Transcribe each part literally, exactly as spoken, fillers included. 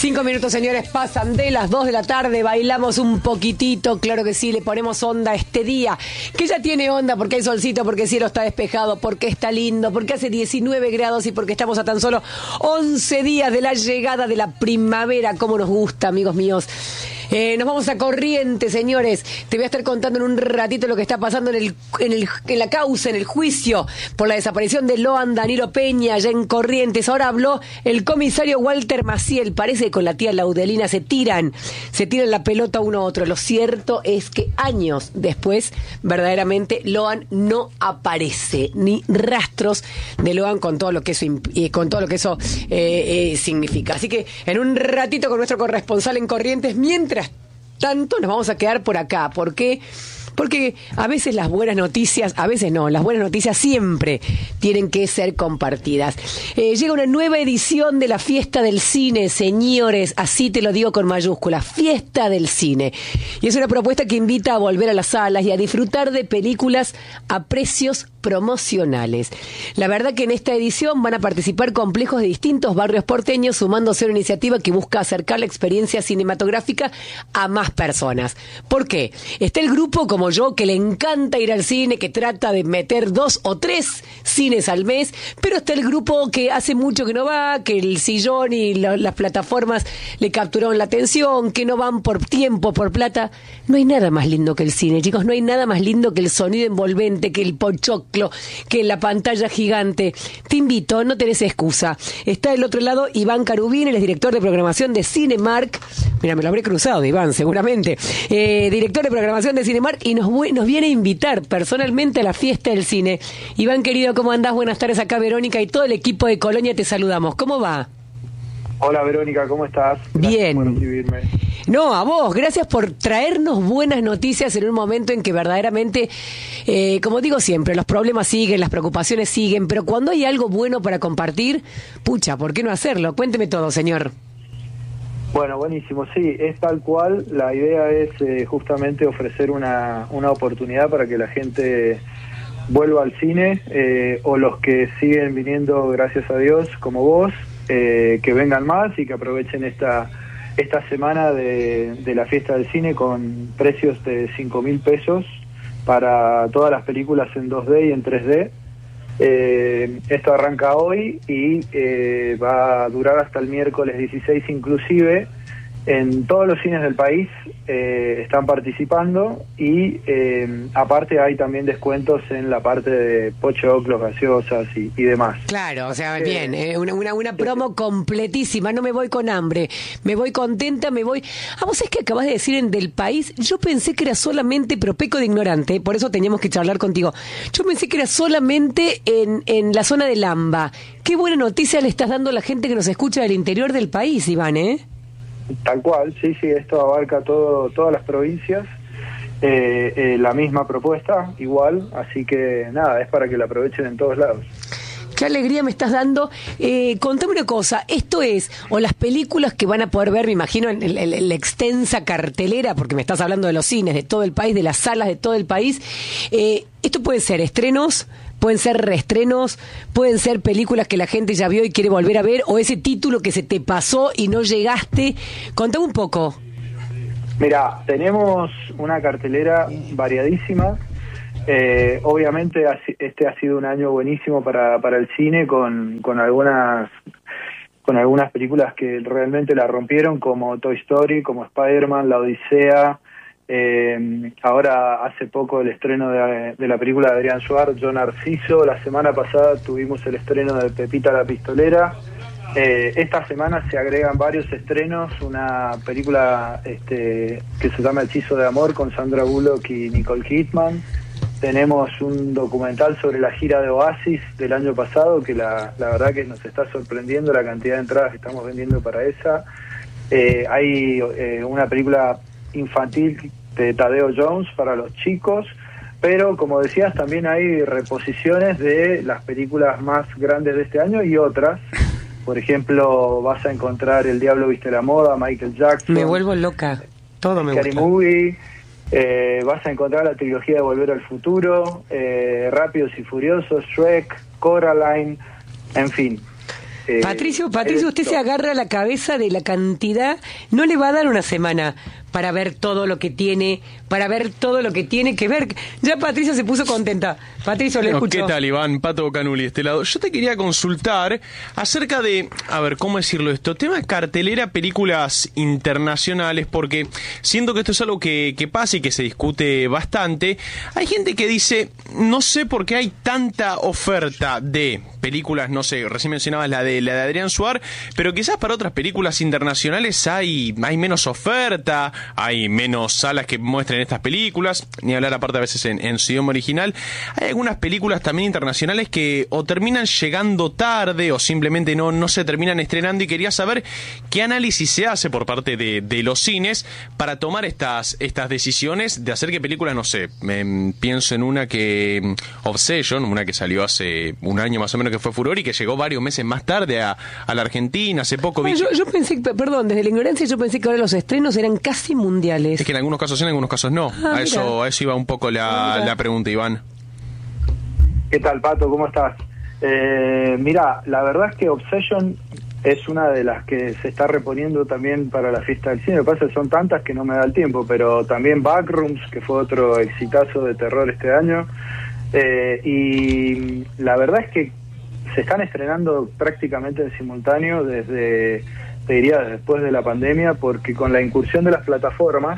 Cinco minutos, señores, pasan de las dos de la tarde, bailamos un poquitito, claro que sí, le ponemos onda a este día, que ya tiene onda porque hay solcito, porque el cielo está despejado, porque está lindo, porque hace diecinueve grados y porque estamos a tan solo once días de la llegada de la primavera, como nos gusta, amigos míos. Eh, nos vamos a Corrientes, señores. Te voy a estar contando en un ratito lo que está pasando en, el, en, el, en la causa, en el juicio por la desaparición de Loan Danilo Peña, allá en Corrientes. Ahora habló el comisario Walter Maciel. Parece que con la tía Laudelina se tiran, se tiran la pelota uno a otro. Lo cierto es que años después, verdaderamente, Loan no aparece, ni rastros de Loan con todo lo que eso, eh, con todo lo que eso eh, eh, significa. Así que en un ratito con nuestro corresponsal en Corrientes, mientras tanto nos vamos a quedar por acá. ¿Por qué? Porque a veces las buenas noticias, a veces no, las buenas noticias siempre tienen que ser compartidas. Eh, llega una nueva edición de la Fiesta del Cine, señores, así te lo digo con mayúsculas, Fiesta del Cine. Y es una propuesta que invita a volver a las salas y a disfrutar de películas a precios promocionales. La verdad que en esta edición van a participar complejos de distintos barrios porteños, sumándose a una iniciativa que busca acercar la experiencia cinematográfica a más personas. ¿Por qué? Está el grupo como yo que le encanta ir al cine, que trata de meter dos o tres cines al mes, pero está el grupo que hace mucho que no va, que el sillón y la, las plataformas le capturaron la atención, que no van por tiempo, por plata. No hay nada más lindo que el cine, chicos, no hay nada más lindo que el sonido envolvente, que el pochoclo, que la pantalla gigante. Te invito, no tenés excusa. Está del otro lado Iván Carubín, él es director de programación de Cinemark. Mira, me lo habré cruzado, Iván, seguramente. Eh, director de programación de Cinemark y nos, nos viene a invitar personalmente a la Fiesta del Cine. Iván, querido, ¿cómo andás? Buenas tardes, acá Verónica y todo el equipo de Colonia te saludamos. ¿Cómo va? Hola, Verónica, ¿cómo estás? Gracias Bien. por recibirme. No, a vos, gracias por traernos buenas noticias en un momento en que verdaderamente, eh, como digo siempre, los problemas siguen, las preocupaciones siguen, pero cuando hay algo bueno para compartir, pucha, ¿por qué no hacerlo? Cuénteme todo, señor. Bueno, buenísimo, sí, es tal cual. La idea es eh, justamente ofrecer una, una oportunidad para que la gente vuelva al cine, eh, o los que siguen viniendo, gracias a Dios, como vos, eh, que vengan más y que aprovechen esta esta semana de, de la Fiesta del Cine con precios de cinco mil pesos para todas las películas en dos D y en tres D. Eh, esto arranca hoy y eh, va a durar hasta el miércoles dieciséis inclusive. En todos los cines del país eh, están participando y eh, aparte hay también descuentos en la parte de pochoclos, gaseosas y, y demás. Claro, o sea, bien, eh, una, una, una promo completísima, no me voy con hambre, me voy contenta, me voy... Ah, vos es que acabas de decir en del país, yo pensé que era solamente, pero peco de ignorante, por eso teníamos que charlar contigo, yo pensé que era solamente en, en la zona de Lamba. Qué buena noticia le estás dando a la gente que nos escucha del interior del país, Iván, ¿eh? Tal cual, sí, sí, esto abarca todo, todas las provincias, eh, eh, la misma propuesta, igual, así que nada, es para que la aprovechen en todos lados. Qué alegría me estás dando. Eh, contame una cosa, esto es, o las películas que van a poder ver, me imagino, en, en, en la extensa cartelera, porque me estás hablando de los cines de todo el país, de las salas de todo el país, eh, esto puede ser estrenos, pueden ser reestrenos, pueden ser películas que la gente ya vio y quiere volver a ver, o ese título que se te pasó y no llegaste. Contame un poco. Mira, tenemos una cartelera variadísima. Eh, obviamente este ha sido un año buenísimo para, para el cine, con, con algunas con algunas películas que realmente la rompieron, como Toy Story, como Spider-Man, La Odisea. Eh, ahora hace poco el estreno de, de la película de Adrián Suárez, Yo Narciso. La semana pasada tuvimos el estreno de Pepita la Pistolera. Eh, esta semana se agregan varios estrenos, una película este, que se llama Hechizo de Amor con Sandra Bullock y Nicole Kidman. Tenemos un documental sobre la gira de Oasis del año pasado, que la, la verdad que nos está sorprendiendo la cantidad de entradas que estamos vendiendo para esa. Eh, hay eh, una película infantil de Tadeo Jones para los chicos, pero como decías, también hay reposiciones de las películas más grandes de este año y otras. Por ejemplo, vas a encontrar El Diablo Viste la Moda, Michael Jackson. Me vuelvo loca, todo me Scary gusta. Movie. Eh, vas a encontrar la trilogía de Volver al Futuro, eh, Rápidos y Furiosos, Shrek, Coraline, en fin. Eh, Patricio, Patricio, usted se agarra la cabeza de la cantidad, no le va a dar una semana para ver todo lo que tiene, para ver todo lo que tiene que ver. Ya Patricia se puso contenta. Patricio, le Bueno, escucho. ¿qué tal, Iván? Pato Canuli, de este lado. Yo te quería consultar acerca de, a ver, ¿cómo decirlo esto? Tema de cartelera, películas internacionales, porque siento que esto es algo que, que pasa y que se discute bastante. Hay gente que dice, no sé por qué hay tanta oferta de películas, no sé, recién mencionabas la de la de Adrián Suar, pero quizás para otras películas internacionales hay, hay menos oferta, hay menos salas que muestren estas películas, ni hablar aparte a veces en, en su idioma original. Hay algunas películas también internacionales que o terminan llegando tarde o simplemente no, no se terminan estrenando, y quería saber qué análisis se hace por parte de, de los cines para tomar estas, estas decisiones de hacer que películas, no sé, me, pienso en una que, Obsession, una que salió hace un año más o menos, que fue furor y que llegó varios meses más tarde a, a la Argentina. Hace poco vi... Yo, yo pensé, perdón, desde la ignorancia yo pensé que ahora los estrenos eran casi mundiales. Es que en algunos casos sí, en algunos casos no. Ah, a eso a eso iba un poco la, ah, la pregunta, Iván. ¿Qué tal, Pato? ¿Cómo estás? Eh, mira, la verdad es que Obsession es una de las que se está reponiendo también para la fiesta del cine. Lo que pasa es que son tantas que no me da el tiempo, pero también Backrooms, que fue otro exitazo de terror este año. Eh, y la verdad es que se están estrenando prácticamente en simultáneo desde, te diría, después de la pandemia, porque con la incursión de las plataformas,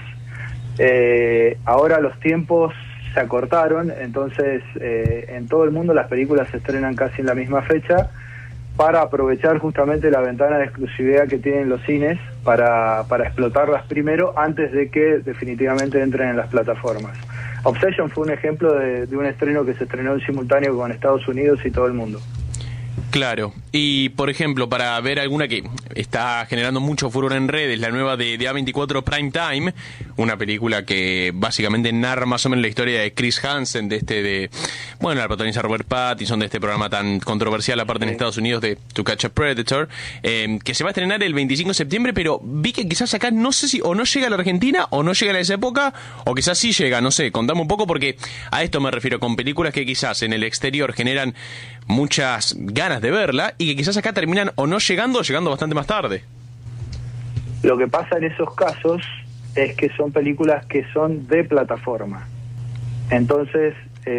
eh, ahora los tiempos se acortaron, entonces eh, en todo el mundo las películas se estrenan casi en la misma fecha para aprovechar justamente la ventana de exclusividad que tienen los cines para, para explotarlas primero antes de que definitivamente entren en las plataformas. Obsession fue un ejemplo de, de un estreno que se estrenó en simultáneo con Estados Unidos y todo el mundo. Claro, y por ejemplo, para ver alguna que está generando mucho furor en redes, la nueva de, de A veinticuatro Prime Time, una película que básicamente narra más o menos la historia de Chris Hansen, de este de, bueno, la protagoniza Robert Pattinson, de este programa tan controversial aparte sí. en Estados Unidos de To Catch a Predator, eh, que se va a estrenar el veinticinco de septiembre, pero vi que quizás acá no sé si o no llega a la Argentina o no llega a esa época, o quizás sí llega, no sé, contame un poco, porque a esto me refiero, con películas que quizás en el exterior generan muchas ganas de verla y que quizás acá terminan o no llegando o llegando bastante más tarde. Lo que pasa en esos casos es que son películas que son de plataforma. Entonces,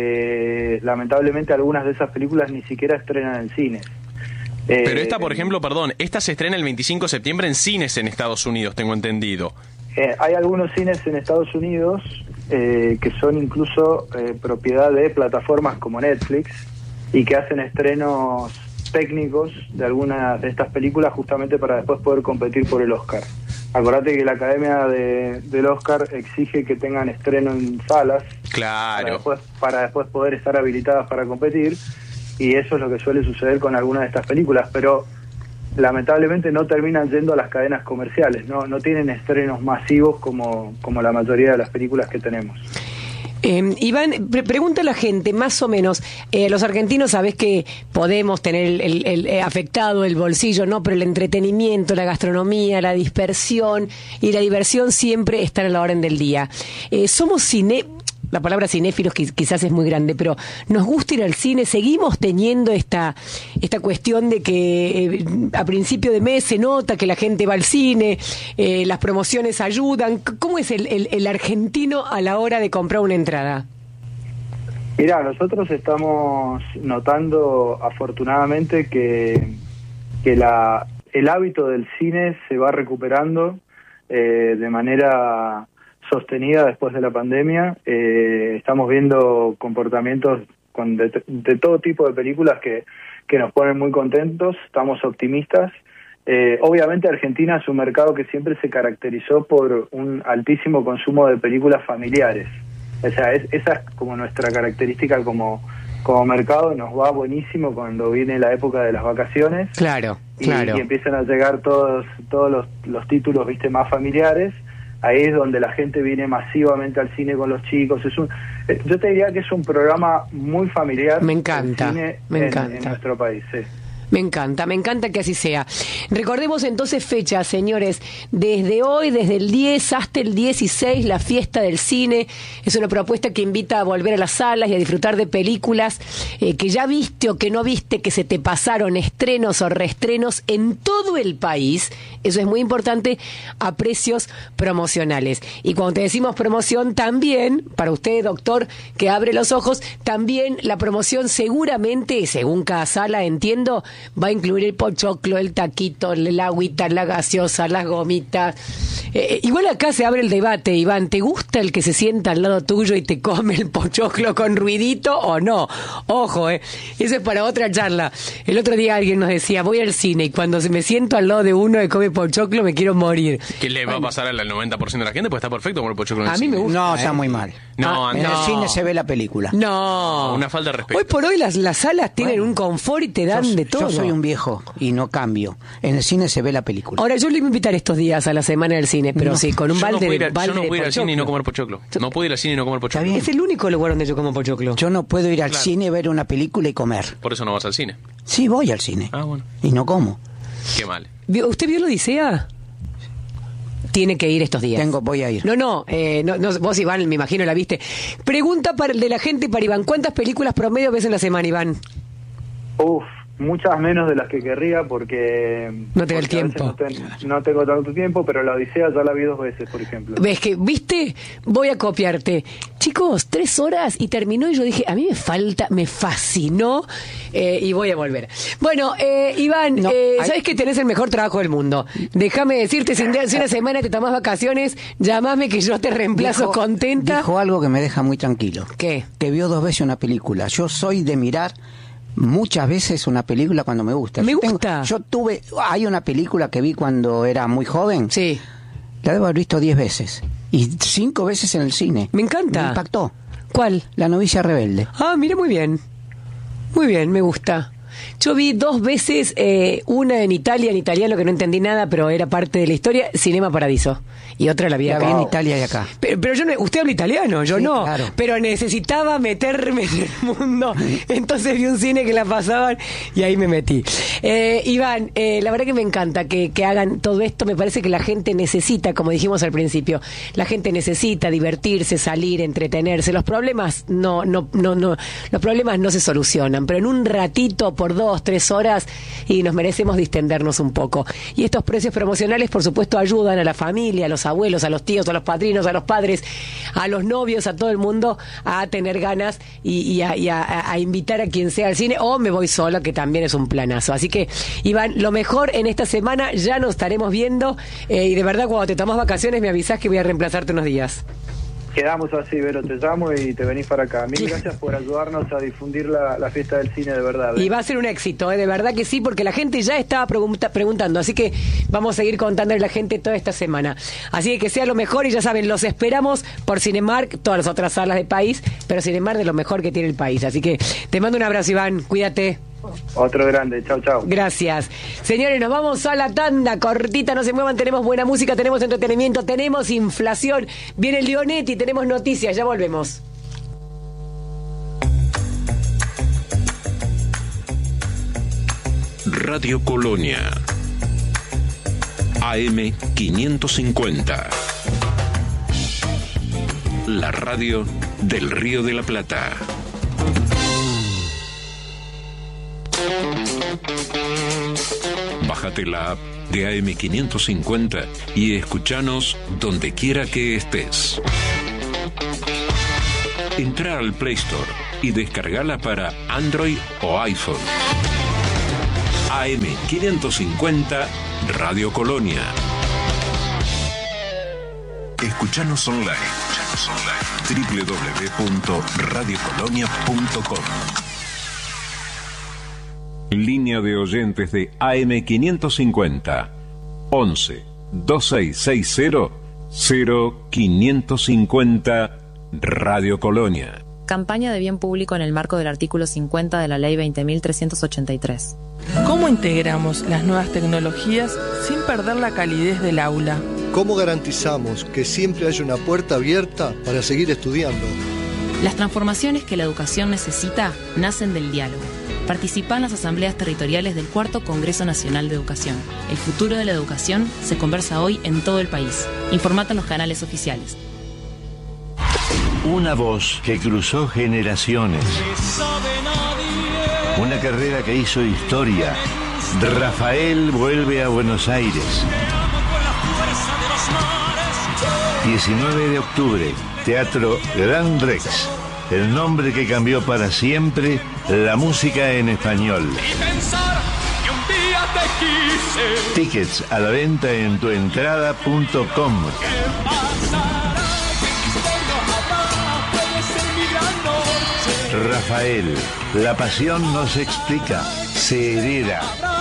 eh, lamentablemente algunas de esas películas ni siquiera estrenan en cines. Eh, Pero esta, por ejemplo, perdón, esta se estrena el veinticinco de septiembre en cines en Estados Unidos, tengo entendido. Eh, hay algunos cines en Estados Unidos eh, que son incluso eh, propiedad de plataformas como Netflix, y que hacen estrenos técnicos de algunas de estas películas justamente para después poder competir por el Oscar. Acordate que la Academia de, del Oscar exige que tengan estreno en salas, claro, para después, para después poder estar habilitadas para competir, y eso es lo que suele suceder con algunas de estas películas, pero lamentablemente no terminan yendo a las cadenas comerciales, no, no tienen estrenos masivos como, como la mayoría de las películas que tenemos. Eh, Iván, pre pregunta a la gente, más o menos, eh, los argentinos sabés que podemos tener el, el, el, el afectado el bolsillo, ¿no? Pero el entretenimiento, la gastronomía, la dispersión y la diversión siempre están a la orden del día. Eh, somos cine... La palabra cinéfilos quizás es muy grande, pero nos gusta ir al cine, seguimos teniendo esta esta cuestión de que eh, a principio de mes se nota que la gente va al cine, eh, las promociones ayudan. ¿Cómo es el, el, el argentino a la hora de comprar una entrada? Mira, nosotros estamos notando afortunadamente que, que la, el hábito del cine se va recuperando eh, de manera sostenida después de la pandemia. Eh, estamos viendo comportamientos con de, de todo tipo de películas que, que nos ponen muy contentos, estamos optimistas. Eh, obviamente Argentina es un mercado que siempre se caracterizó por un altísimo consumo de películas familiares. O sea, es, esa es como nuestra característica como, como mercado, nos va buenísimo cuando viene la época de las vacaciones. Claro, y, claro. Y empiezan a llegar todos, todos los, los títulos, viste, más familiares. Ahí es donde la gente viene masivamente al cine con los chicos. Es un, yo te diría que es un programa muy familiar. Me encanta, cine me en, encanta. en nuestro país, sí. Me encanta, me encanta que así sea. Recordemos entonces fechas, señores. Desde hoy, desde el diez hasta el dieciséis, la fiesta del cine. Es una propuesta que invita a volver a las salas y a disfrutar de películas eh, que ya viste o que no viste, que se te pasaron, estrenos o reestrenos en todo el país. Eso es muy importante, a precios promocionales. Y cuando te decimos promoción, también, para usted, doctor, que abre los ojos, también la promoción seguramente, según cada sala, entiendo, va a incluir el pochoclo, el taquito, el agüita, la gaseosa, las gomitas. Eh, igual acá se abre el debate, Iván. ¿Te gusta el que se sienta al lado tuyo y te come el pochoclo con ruidito o no? Ojo, eh. Eso es para otra charla. El otro día alguien nos decía, voy al cine y cuando me siento al lado de uno que come pochoclo me quiero morir. ¿Qué le va bueno. a pasar al noventa por ciento de la gente? Pues está perfecto con el pochoclo en el A mí cine. me gusta. No, eh. está muy mal. No, ah, en no. el cine se ve la película. No. Una falta de respeto. Hoy por hoy las, las salas tienen Bueno, un confort y te dan yo, de todo. Yo soy un viejo y no cambio. En el cine se ve la película. Ahora, yo le iba a invitar estos días a la semana del cine, pero No. sí, con un Yo no balde puedo ir de a- balde Yo no de puedo ir al cine y no pochoclo. comer pochoclo. No puedo ir al cine y no comer pochoclo. bien. Es el único lugar donde yo como pochoclo. Yo no puedo ir al Claro. cine, ver una película y comer. Por eso no vas al cine. Sí, voy al cine. Ah, bueno. Y no como. Qué mal. ¿Vio- ¿Usted vio la Odisea? Tiene que ir estos días. Tengo, voy a ir. No, no, eh, no, no, vos, Iván, me imagino la viste. Pregunta para el de la gente para Iván. ¿Cuántas películas promedio ves en la semana, Iván? Uf, muchas menos de las que querría porque... No te da el porque a veces tiempo. No, ten- no tengo tanto tiempo, pero la Odisea ya la vi dos veces, por ejemplo. ¿Ves que, viste? Voy a copiarte. Chicos, tres horas y terminó y yo dije, a mí me falta, me fascinó eh, y voy a volver. Bueno, eh, Iván, No, eh, hay- sabes que tenés el mejor trabajo del mundo. Déjame decirte, si un- si una semana te tomás vacaciones, llamame que yo te reemplazo Dijo- contenta. Dijo algo que me deja muy tranquilo. ¿Qué? Que vio dos veces una película. Yo soy de mirar muchas veces una película cuando me gusta. Me Yo tengo- gusta. yo tuve... Hay una película que vi cuando era muy joven. Sí, La debo haber visto diez veces. Y cinco veces en el cine. me encanta. Me impactó. ¿Cuál? La novicia rebelde. Ah, mira, muy bien. Muy bien, me gusta. Yo vi dos veces, eh, una en Italia, en italiano, que no entendí nada, pero era parte de la historia, Cinema Paradiso. Y otra la vi La acá. vi en Wow. Italia y acá. Pero, pero yo no, usted habla italiano, yo Sí, no. claro. Pero necesitaba meterme en el mundo. Entonces vi un cine que la pasaban y ahí me metí. Eh, Iván, eh, la verdad que me encanta que, que hagan todo esto. Me parece que la gente necesita, como dijimos al principio, la gente necesita divertirse, salir, entretenerse. Los problemas no, no, no, no, los problemas no se solucionan, pero en un ratito, por dos, tres horas, y nos merecemos distendernos un poco. Y estos precios promocionales, por supuesto, ayudan a la familia, a los abuelos, a los tíos, a los padrinos, a los padres, a los novios, a todo el mundo a tener ganas y, y, a, y a, a invitar a quien sea al cine, o me voy sola, que también es un planazo. Así que, Iván, lo mejor en esta semana, ya nos estaremos viendo eh, y de verdad cuando te tomas vacaciones me avisás que voy a reemplazarte unos días. Quedamos así, Vero, te llamo y te venís para acá. Mil gracias por ayudarnos a difundir la, la fiesta del cine de verdad. ¿eh? Y va a ser un éxito, ¿eh? De verdad que sí, porque la gente ya estaba pregunta- preguntando, así que vamos a seguir contándole a la gente toda esta semana. Así que que sea lo mejor y ya saben, los esperamos por Cinemark, todas las otras salas del país, pero Cinemark de lo mejor que tiene el país. Así que te mando un abrazo, Iván, cuídate. Otro grande, chau, chau. Gracias. Señores, nos vamos a la tanda cortita, no se muevan, tenemos buena música, tenemos entretenimiento, tenemos inflación, viene Leonetti, tenemos noticias, ya volvemos. Radio Colonia A M quinientos cincuenta, la radio del Río de la Plata. Bájate la app de A M quinientos cincuenta y escuchanos donde quiera que estés. Entra al Play Store y descargala para Android o iPhone. A M quinientos cincuenta Radio Colonia. Escuchanos online. doble u doble u doble u punto radio colonia punto com. Línea de oyentes de A M quinientos cincuenta. once, veintiséis sesenta, cero quinientos cincuenta Radio Colonia. Campaña de bien público en el marco del artículo cincuenta de la Ley veinte mil trescientos ochenta y tres. ¿Cómo integramos las nuevas tecnologías sin perder la calidez del aula? ¿Cómo garantizamos que siempre haya una puerta abierta para seguir estudiando? Las transformaciones que la educación necesita nacen del diálogo. Participá en las asambleas territoriales del Cuarto Congreso Nacional de Educación. El futuro de la educación se conversa hoy en todo el país. Informate en los canales oficiales. Una voz que cruzó generaciones. Una carrera que hizo historia. Rafael vuelve a Buenos Aires. diecinueve de octubre, Teatro Gran Rex. El nombre que cambió para siempre la música en español. Tickets a la venta en tuentrada punto com. Rafael, la pasión no se explica, se hereda.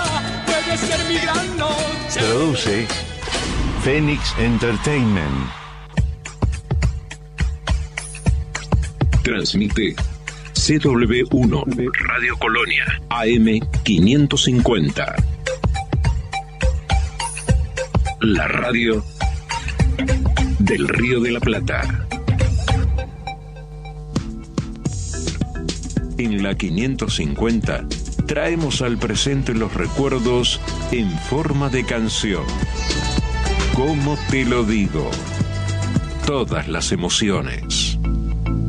Produce Phoenix Entertainment. Transmite C W uno, Radio Colonia, A M quinientos cincuenta. La radio del Río de la Plata. En la quinientos cincuenta traemos al presente los recuerdos en forma de canción. ¿Cómo te lo digo? Todas las emociones.